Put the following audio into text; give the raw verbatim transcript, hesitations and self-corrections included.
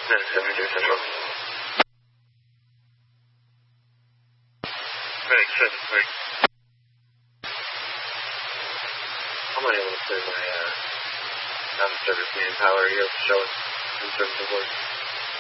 seventy-two Central. Right, seven, wait. I'm not able to clear my, uh, non-service manpower here, showing in terms of work.